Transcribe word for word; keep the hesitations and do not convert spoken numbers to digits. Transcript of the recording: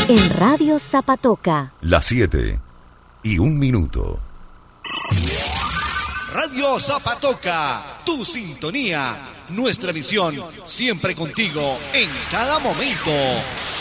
En Radio Zapatoca. Las siete y un minuto. Radio Zapatoca, tu sintonía, nuestra visión, siempre contigo, en cada momento.